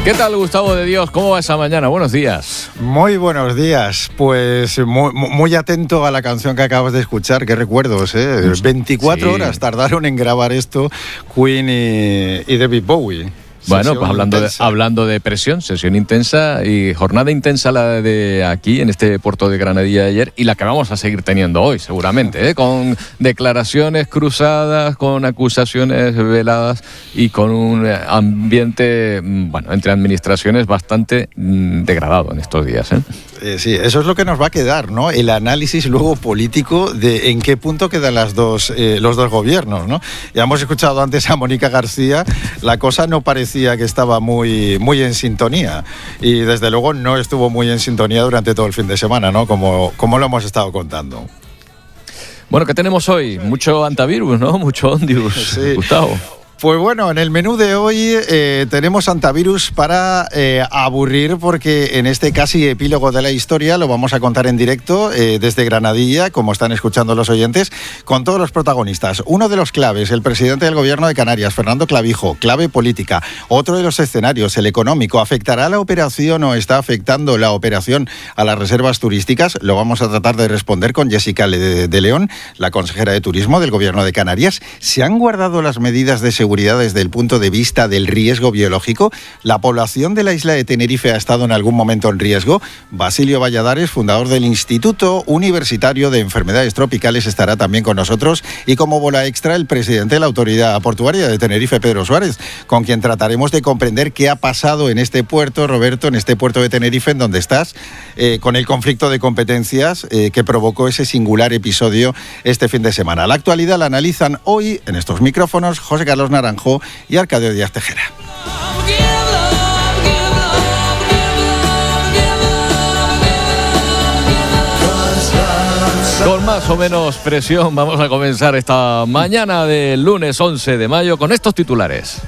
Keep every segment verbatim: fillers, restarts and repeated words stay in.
¿Qué tal, Gustavo de Dios? ¿Cómo va esa mañana? Buenos días. Muy buenos días. Pues muy, muy atento a la canción que acabas de escuchar. Qué recuerdos, ¿eh? veinticuatro sí. horas tardaron en grabar esto Queen y, y David Bowie. Bueno, pues hablando de, hablando de presión, sesión intensa y jornada intensa la de aquí, en este puerto de Granadilla de ayer, y la que vamos a seguir teniendo hoy, seguramente, ¿eh? Con declaraciones cruzadas, con acusaciones veladas y con un ambiente, bueno, entre administraciones bastante mm, degradado en estos días, ¿eh? Eh, sí, eso es lo que nos va a quedar, ¿no? El análisis luego político de en qué punto quedan las dos, eh, los dos gobiernos, ¿no? Ya hemos escuchado antes a Mónica García, la cosa no parecía que estaba muy, muy en sintonía y desde luego no estuvo muy en sintonía durante todo el fin de semana, ¿no? Como, como lo hemos estado contando. Bueno, ¿qué tenemos hoy? Mucho antivirus, ¿no? Mucho ondius, sí. Gustavo. Pues bueno, en el menú de hoy eh, tenemos antivirus para eh, aburrir, porque en este casi epílogo de la historia lo vamos a contar en directo eh, desde Granadilla, como están escuchando los oyentes, con todos los protagonistas. Uno de los claves, el presidente del Gobierno de Canarias, Fernando Clavijo, clave política. Otro de los escenarios, el económico. ¿Afectará la operación o está afectando la operación a las reservas turísticas? Lo vamos a tratar de responder con Jessica de, de León, la consejera de Turismo del Gobierno de Canarias. ¿Se han guardado las medidas de seguridad desde el punto de vista del riesgo biológico? ¿La población de la isla de Tenerife ha estado en algún momento en riesgo? Basilio Valladares, fundador del Instituto Universitario de Enfermedades Tropicales, estará también con nosotros, y como bola extra el presidente de la Autoridad Portuaria de Tenerife, Pedro Suárez, con quien trataremos de comprender qué ha pasado en este puerto, Roberto, en este puerto de Tenerife, en donde estás, eh, con el conflicto de competencias eh, que provocó ese singular episodio este fin de semana. La actualidad la analizan hoy en estos micrófonos José Carlos Naranjo y Arcadio Díaz Tejera. Con más o menos presión vamos a comenzar esta mañana del lunes once de mayo con estos titulares.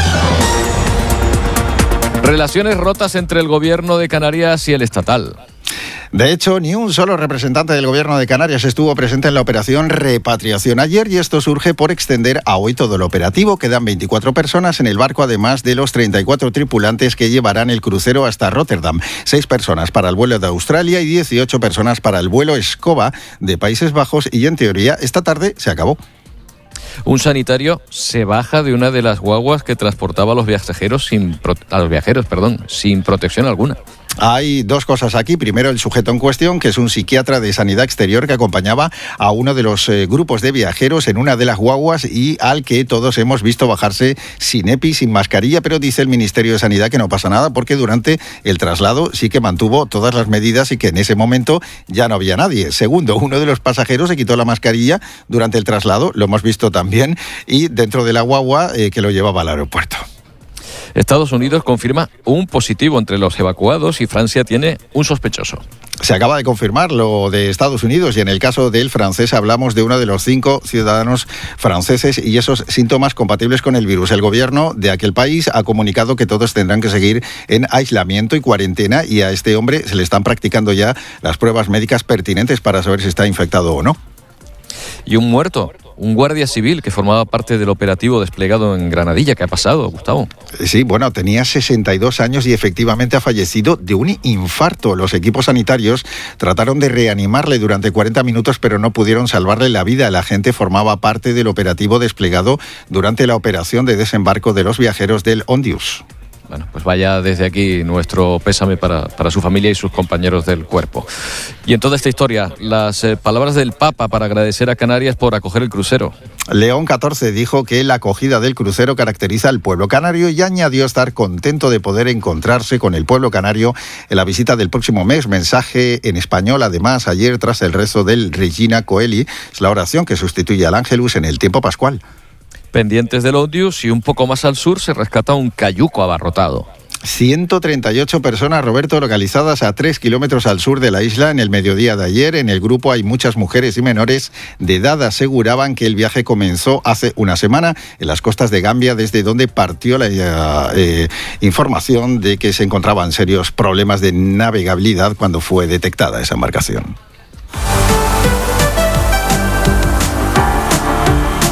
Relaciones rotas entre el Gobierno de Canarias y el estatal. De hecho, ni un solo representante del Gobierno de Canarias estuvo presente en la operación Repatriación ayer, y esto surge por extender a hoy todo el operativo. Quedan veinticuatro personas en el barco, además de los treinta y cuatro tripulantes que llevarán el crucero hasta Rotterdam. Seis personas para el vuelo de Australia y dieciocho personas para el vuelo Escoba de Países Bajos, y en teoría esta tarde se acabó. Un sanitario se baja de una de las guaguas que transportaba a los viajeros sin, pro- a los viajeros, perdón, sin protección alguna. Hay dos cosas aquí. Primero, el sujeto en cuestión, que es un psiquiatra de Sanidad Exterior que acompañaba a uno de los eh, grupos de viajeros en una de las guaguas y al que todos hemos visto bajarse sin EPI, sin mascarilla, pero dice el Ministerio de Sanidad que no pasa nada porque durante el traslado sí que mantuvo todas las medidas y que en ese momento ya no había nadie. Segundo, uno de los pasajeros se quitó la mascarilla durante el traslado, lo hemos visto también, y dentro de la guagua eh, que lo llevaba al aeropuerto. Estados Unidos confirma un positivo entre los evacuados y Francia tiene un sospechoso. Se acaba de confirmar lo de Estados Unidos, y en el caso del francés hablamos de uno de los cinco ciudadanos franceses y esos síntomas compatibles con el virus. El gobierno de aquel país ha comunicado que todos tendrán que seguir en aislamiento y cuarentena, y a este hombre se le están practicando ya las pruebas médicas pertinentes para saber si está infectado o no. Y un muerto. Un guardia civil que formaba parte del operativo desplegado en Granadilla. ¿Qué ha pasado, Gustavo? Sí, bueno, tenía sesenta y dos años y efectivamente ha fallecido de un infarto. Los equipos sanitarios trataron de reanimarle durante cuarenta minutos, pero no pudieron salvarle la vida. El agente formaba parte del operativo desplegado durante la operación de desembarco de los viajeros del Ondius. Bueno, pues vaya desde aquí nuestro pésame para, para su familia y sus compañeros del cuerpo. Y en toda esta historia, las eh, palabras del Papa para agradecer a Canarias por acoger el crucero. León catorce dijo que la acogida del crucero caracteriza al pueblo canario y añadió estar contento de poder encontrarse con el pueblo canario en la visita del próximo mes. Mensaje en español, además, ayer tras el rezo del Regina Coeli, es la oración que sustituye al Ángelus en el tiempo pascual. Pendientes del Ondius y un poco más al sur se rescata un cayuco abarrotado. ciento treinta y ocho personas, Roberto, localizadas a tres kilómetros al sur de la isla en el mediodía de ayer. En el grupo hay muchas mujeres y menores de edad. Aseguraban que el viaje comenzó hace una semana en las costas de Gambia, desde donde partió la eh, información de que se encontraban serios problemas de navegabilidad cuando fue detectada esa embarcación.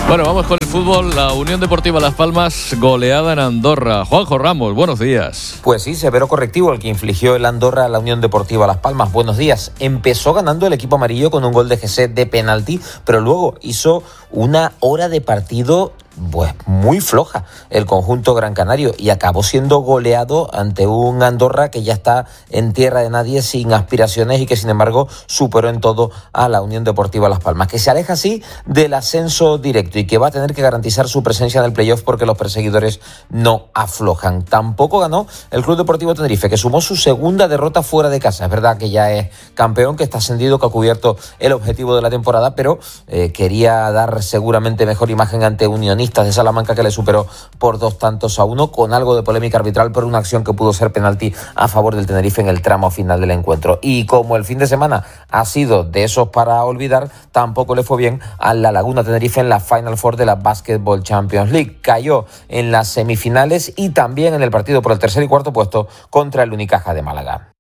Bueno, vamos con el fútbol. La Unión Deportiva Las Palmas goleada en Andorra. Juanjo Ramos, buenos días. Pues sí, severo correctivo el que infligió el Andorra a la Unión Deportiva Las Palmas. Buenos días. Empezó ganando el equipo amarillo con un gol de Gesé de penalti, pero luego hizo una hora de partido pues muy floja el conjunto gran canario y acabó siendo goleado ante un Andorra que ya está en tierra de nadie, sin aspiraciones, y que sin embargo superó en todo a la Unión Deportiva Las Palmas, que se aleja así del ascenso directo y que va a tener que garantizar su presencia en el playoff porque los perseguidores no aflojan. Tampoco ganó el Club Deportivo Tenerife, que sumó su segunda derrota fuera de casa. Es verdad que ya es campeón, que está ascendido, que ha cubierto el objetivo de la temporada, pero eh, quería dar seguramente mejor imagen ante Unionistas de Salamanca, que le superó por dos tantos a uno, con algo de polémica arbitral por una acción que pudo ser penalti a favor del Tenerife en el tramo final del encuentro. Y como el fin de semana ha sido de esos para olvidar, tampoco le fue bien a la Laguna Tenerife en la Final Four de la Basketball Champions League. Cayó en las semifinales y también en el partido por el tercer y cuarto puesto contra el Unicaja de Málaga.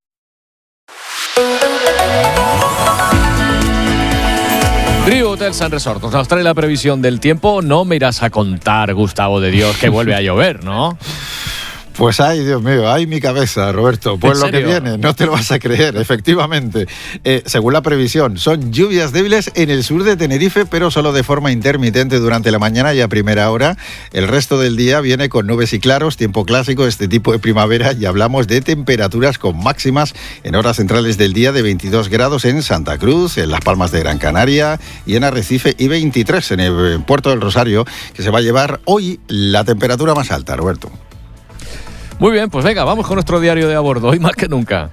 Rio Hotels and Resorts nos trae la previsión del tiempo. No me irás a contar, Gustavo de Dios, que vuelve a llover, ¿no? Pues ay, Dios mío, ay mi cabeza, Roberto. Pues lo que viene, no te lo vas a creer, efectivamente. Eh, según la previsión, son lluvias débiles en el sur de Tenerife, pero solo de forma intermitente durante la mañana y a primera hora. El resto del día viene con nubes y claros, tiempo clásico, este tipo de primavera, y hablamos de temperaturas con máximas en horas centrales del día de veintidós grados en Santa Cruz, en Las Palmas de Gran Canaria y en Arrecife, y veintitrés en el Puerto del Rosario, que se va a llevar hoy la temperatura más alta, Roberto. Muy bien, pues venga, vamos con nuestro diario de a bordo, hoy más que nunca.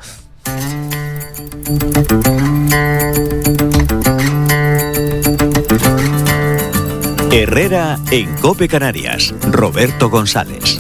Herrera en COPE Canarias, Roberto González.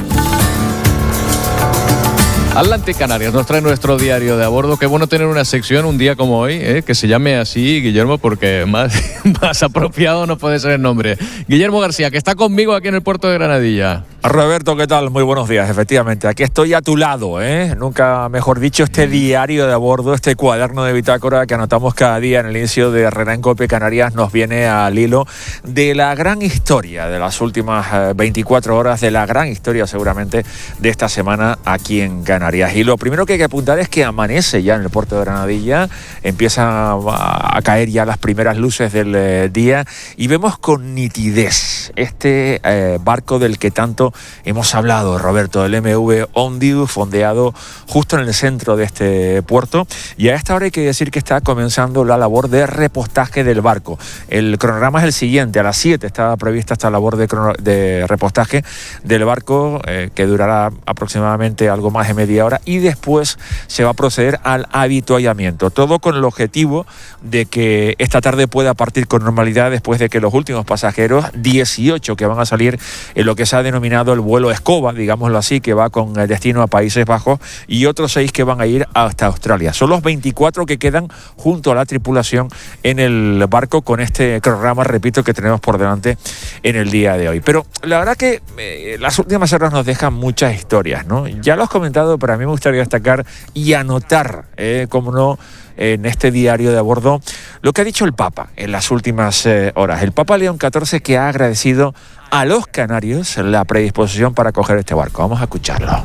Atlante Canarias nos trae nuestro diario de a bordo. Qué bueno tener una sección un día como hoy, ¿eh? Que se llame así, Guillermo, porque más, más apropiado no puede ser el nombre. Guillermo García, que está conmigo aquí en el puerto de Granadilla. Roberto, ¿qué tal? Muy buenos días, efectivamente. Aquí estoy a tu lado, ¿eh? Nunca mejor dicho, este diario de a bordo, este cuaderno de bitácora que anotamos cada día en el inicio de Herrera en COPE Canarias, nos viene al hilo de la gran historia de las últimas veinticuatro horas, de la gran historia seguramente de esta semana aquí en Canarias. Y lo primero que hay que apuntar es que amanece ya en el puerto de Granadilla, empieza a caer ya las primeras luces del día y vemos con nitidez este eh, barco del que tanto hemos hablado, Roberto, el M V Ondius, fondeado justo en el centro de este puerto, y a esta hora hay que decir que está comenzando la labor de repostaje del barco. El cronograma es el siguiente: a las siete está prevista esta labor de, crono- de repostaje del barco, eh, que durará aproximadamente algo más de media hora, y después se va a proceder al avituallamiento, todo con el objetivo de que esta tarde pueda partir con normalidad después de que los últimos pasajeros, dieciocho que van a salir en lo que se ha denominado el vuelo escoba, digámoslo así, que va con el destino a Países Bajos, y otros seis que van a ir hasta Australia. Son los veinticuatro que quedan junto a la tripulación en el barco con este cronograma, repito, que tenemos por delante en el día de hoy. Pero la verdad que eh, las últimas horas nos dejan muchas historias, ¿no? Ya lo has comentado, pero a mí me gustaría destacar y anotar, eh, como no, en este diario de a bordo, lo que ha dicho el Papa en las últimas eh, horas. El Papa León catorce, que ha agradecido a los canarios la predisposición para coger este barco. Vamos a escucharlo.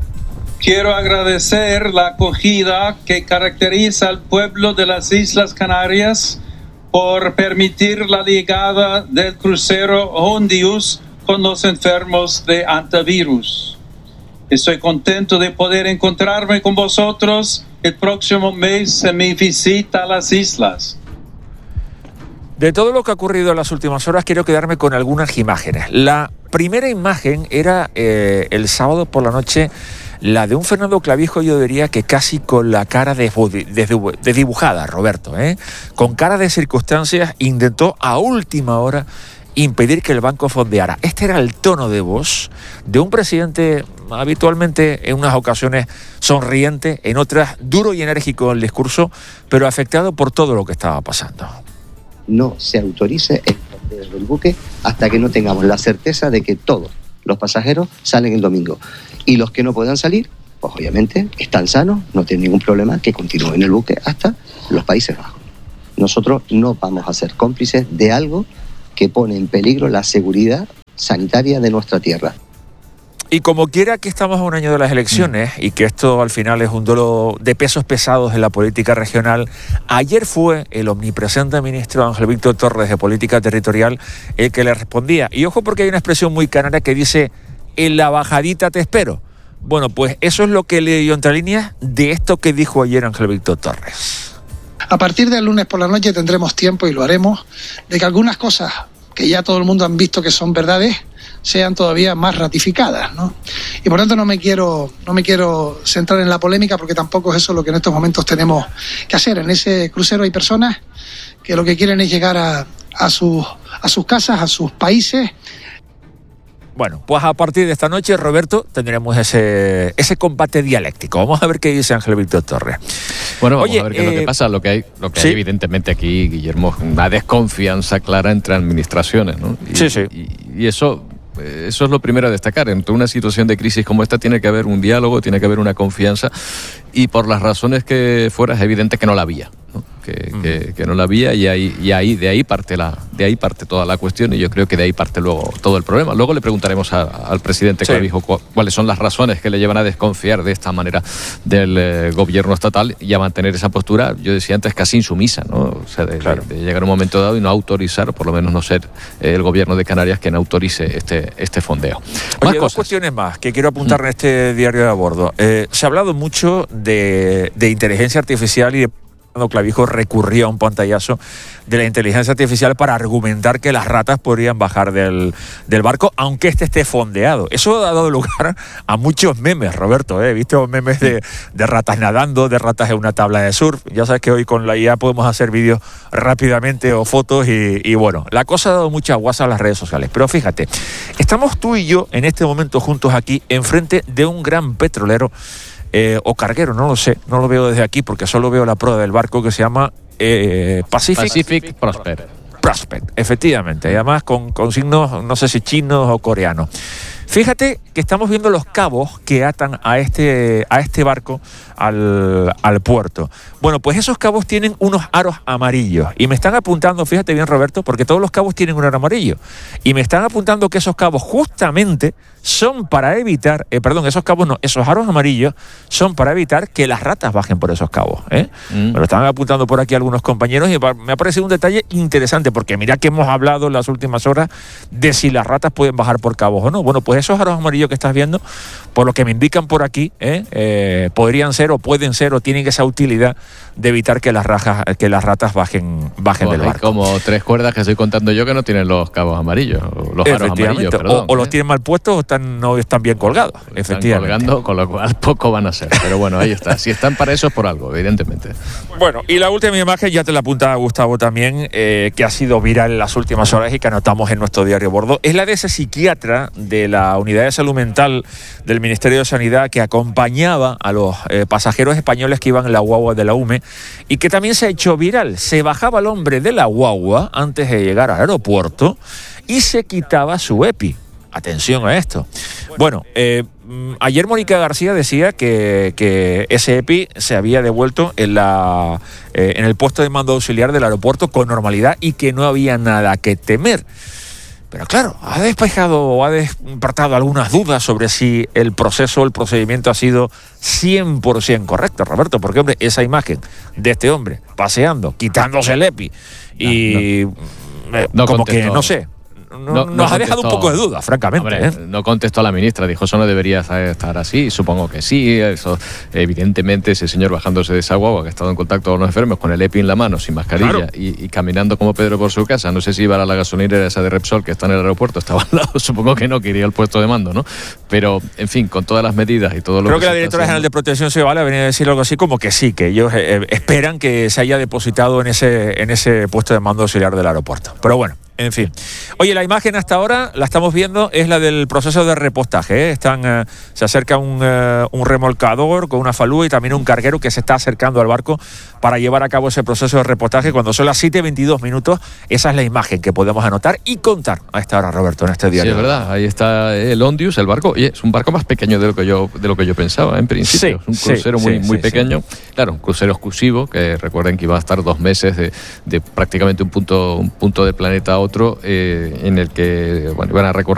Quiero agradecer la acogida que caracteriza al pueblo de las Islas Canarias por permitir la llegada del crucero Ondius con los enfermos de antivirus. Estoy contento de poder encontrarme con vosotros el próximo mes en mi visita a las islas. De todo lo que ha ocurrido en las últimas horas, quiero quedarme con algunas imágenes. La primera imagen era eh, el sábado por la noche, la de un Fernando Clavijo, yo diría que casi con la cara desdibujada, Roberto, ¿eh? Con cara de circunstancias, intentó a última hora impedir que el banco fondeara. Este era el tono de voz de un presidente habitualmente en unas ocasiones sonriente, en otras duro y enérgico en el discurso, pero afectado por todo lo que estaba pasando. No se autorice el fondeo del buque hasta que no tengamos la certeza de que todos los pasajeros salen el domingo. Y los que no puedan salir, pues obviamente están sanos, no tienen ningún problema, que continúen el buque hasta los Países Bajos. Nosotros no vamos a ser cómplices de algo que pone en peligro la seguridad sanitaria de nuestra tierra. Y como quiera que estamos a un año de las elecciones y que esto al final es un duelo de pesos pesados en la política regional, ayer fue el omnipresente ministro Ángel Víctor Torres de Política Territorial el que le respondía. Y ojo, porque hay una expresión muy canaria que dice: en la bajadita te espero. Bueno, pues eso es lo que le dio entre líneas de esto que dijo ayer Ángel Víctor Torres. A partir del lunes por la noche tendremos tiempo, y lo haremos, de que algunas cosas que ya todo el mundo han visto que son verdades sean todavía más ratificadas, ¿no? Y por tanto no me quiero no me quiero centrar en la polémica, porque tampoco es eso lo que en estos momentos tenemos que hacer. En ese crucero hay personas que lo que quieren es llegar a, a, sus, a sus casas, a sus países. Bueno, pues a partir de esta noche, Roberto, tendremos ese ese combate dialéctico. Vamos a ver qué dice Ángel Víctor Torres. Bueno, vamos Oye, a ver qué eh, es lo que pasa. Lo que hay, lo que ¿sí? hay evidentemente aquí, Guillermo, una desconfianza clara entre administraciones, ¿no? Y, sí, sí. Y, y eso... Eso es lo primero a destacar. En una situación de crisis como esta tiene que haber un diálogo, tiene que haber una confianza, y por las razones que fuera es evidente que no la había, ¿no? Que, mm. que, que no la había, y ahí, y ahí de ahí parte la de ahí parte toda la cuestión, y yo creo que de ahí parte luego todo el problema. Luego le preguntaremos a, al presidente sí. Clavijo cu cuáles son las razones que le llevan a desconfiar de esta manera del eh, gobierno estatal y a mantener esa postura, yo decía antes, casi insumisa, ¿no? O sea, de, claro. de, de llegar a un momento dado y no autorizar, o por lo menos no ser eh, el gobierno de Canarias quien autorice este este fondeo. Oye, más dos cuestiones más que quiero apuntar mm. en este diario de a bordo. Eh, se ha hablado mucho de, de inteligencia artificial, y de Clavijo recurrió a un pantallazo de la inteligencia artificial para argumentar que las ratas podrían bajar del, del barco, aunque este esté fondeado. Eso ha dado lugar a muchos memes, Roberto. ¿eh? He visto memes de, de ratas nadando, de ratas en una tabla de surf. Ya sabes que hoy con la I A podemos hacer vídeos rápidamente o fotos, y, y bueno, la cosa ha dado mucha guasa a las redes sociales. Pero fíjate, estamos tú y yo en este momento juntos aquí enfrente de un gran petrolero, Eh, o carguero, no lo sé, no lo veo desde aquí porque solo veo la proa del barco, que se llama eh, Pacific, Pacific Prosper. Prospect, efectivamente, y además con, con signos, no sé si chinos o coreanos. Fíjate que estamos viendo los cabos que atan a este, a este barco al, al puerto. Bueno, pues esos cabos tienen unos aros amarillos y me están apuntando, fíjate bien, Roberto, porque todos los cabos tienen un aro amarillo, y me están apuntando que esos cabos justamente son para evitar, eh, perdón, esos cabos no, esos aros amarillos son para evitar que las ratas bajen por esos cabos, ¿eh? Mm. Me lo están apuntando por aquí algunos compañeros, y me ha parecido un detalle interesante, porque mira que hemos hablado en las últimas horas de si las ratas pueden bajar por cabos o no. Bueno, pues esos aros amarillos que estás viendo, por lo que me indican por aquí, ¿eh? Eh, podrían ser o pueden ser o tienen esa utilidad de evitar que las rajas, que las ratas bajen, bajen pues del barco. Hay como tres cuerdas que estoy contando yo que no tienen los cabos amarillos, o los aros amarillos, perdón, o, o ¿eh? los tienen mal puestos o están, no están bien colgados. Están efectivamente. colgando, con lo cual poco van a ser. Pero bueno, ahí está. Si están para eso es por algo, evidentemente. Bueno, y la última imagen ya te la apunta Gustavo también, eh, que ha sido viral en las últimas horas y que anotamos en nuestro diario bordo, es la de ese psiquiatra de la Unidad de Salud Mental del Ministerio de Sanidad que acompañaba a los eh, pasajeros españoles que iban en la guagua de la U M E, y que también se ha hecho viral. Se bajaba el hombre de la guagua antes de llegar al aeropuerto y se quitaba su EPI. Atención a esto. Bueno, eh, ayer Mónica García decía que, que ese EPI se había devuelto en, la, eh, en el puesto de mando auxiliar del aeropuerto con normalidad y que no había nada que temer. Pero claro, ha despejado o ha despertado algunas dudas sobre si el proceso, el procedimiento ha sido cien por ciento correcto, Roberto, porque, hombre, esa imagen de este hombre paseando, quitándose el EPI y no, no, eh, no como contestó. Que, no sé, no, no, nos ha dejado un poco de duda, francamente. Hombre, ¿eh? No contestó a la ministra, dijo eso no debería estar así, supongo que sí, eso evidentemente ese señor bajándose de esa guagua que ha estado en contacto con los enfermos con el EPI en la mano, sin mascarilla, claro. y, y caminando como Pedro por su casa, no sé si iba a la gasolinera esa de Repsol que está en el aeropuerto, estaba al lado, supongo que no, que iría al puesto de mando, ¿no? Pero, en fin, con todas las medidas y todo lo Creo que... Creo que la directora general de Protección Civil venía a decir algo así como que sí, que ellos eh, esperan que se haya depositado en ese, en ese puesto de mando auxiliar del aeropuerto. Pero bueno, en fin. Oye, la imagen hasta ahora, la estamos viendo, es la del proceso de repostaje, ¿eh? Están, eh, se acerca un, eh, un remolcador con una falúa y también un carguero que se está acercando al barco para llevar a cabo ese proceso de repostaje. Cuando son las siete y veintidós minutos, esa es la imagen que podemos anotar y contar a esta hora, Roberto, en este diario. Sí, es verdad, ahí está el Ondius, el barco, y es un barco más pequeño de lo que yo, de lo que yo pensaba, en principio. Sí, es un crucero sí, muy, sí, muy sí, pequeño, sí. Claro, un crucero exclusivo, que recuerden que iba a estar dos meses de, de prácticamente un punto, un punto del planeta a otro, otro eh, en el que bueno, iban a recorrer